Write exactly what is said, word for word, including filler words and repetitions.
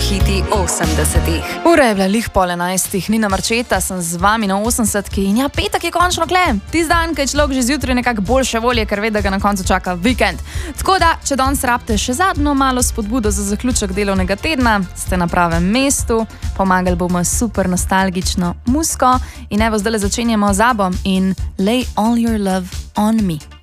hiti osemdesetih. Ura je bila lih pol enajstih, Nina Marčeta, sem z vami na osemdesetki in ja, petek je končno kle. Tisti dan, ko je človek že zjutraj nekako boljše volje, ker ve, da ga na koncu čaka vikend. Tako da, če danes rabite še zadnjo malo spodbudo za zaključek delovnega tedna, ste na pravem mestu, pomagali bomo super nostalgično muziko in evo zdaj začenjamo z Abom in Lay All Your Love on Me.